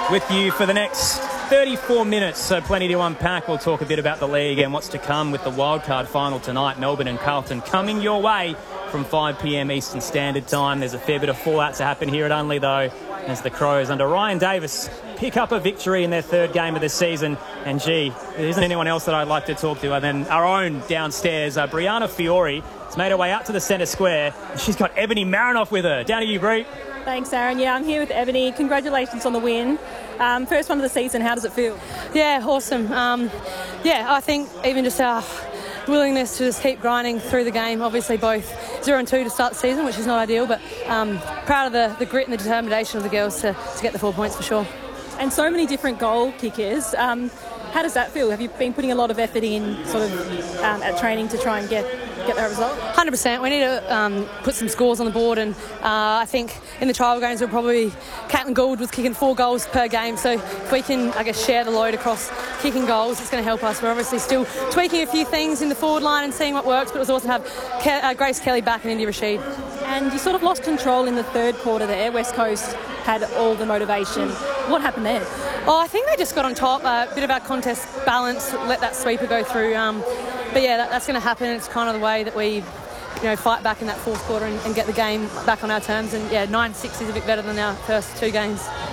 with you for the next 34 minutes, so plenty to unpack. We'll talk a bit about the league and what's to come with the wildcard final tonight. Melbourne and Carlton coming your way from 5 p.m. Eastern Standard Time. There's a fair bit of fallout to happen here at Unley, though, as the Crows under Ryan Davis pick up a victory in their third game of the season. And gee, there isn't anyone else that I'd like to talk to other than our own downstairs, Brianna Fiore. Has made her way out to the centre square. She's got Ebony Marinoff with her. Down to you, Brie. Thanks, Aaron. Yeah, I'm here with Ebony. Congratulations on the win. First one of the season. How does it feel? Yeah, awesome. I think even just our willingness to just keep grinding through the game. Obviously both 0 and 2 to start the season, which is not ideal, but proud of the grit and the determination of the girls to get the 4 points for sure. And so many different goal kickers. How does that feel? Have you been putting a lot of effort in sort of at training to try and get that result? 100%. We need to put some scores on the board, and I think in the trial games we're probably Caitlin Gould was kicking 4 goals per game, so if we can share the load across kicking goals, it's going to help us. We're obviously still tweaking a few things in the forward line and seeing what works, but it was awesome to have Grace Kelly back and Indy Rashid. And you sort of lost control in the third quarter there. West Coast had all the motivation. What happened there? Oh, I think they just got on top, a bit of our contest balance, let that sweeper go through. But yeah, that's going to happen. It's kind of the way that we fight back in that fourth quarter and get the game back on our terms. And yeah, 9-6 is a bit better than our first 2 games.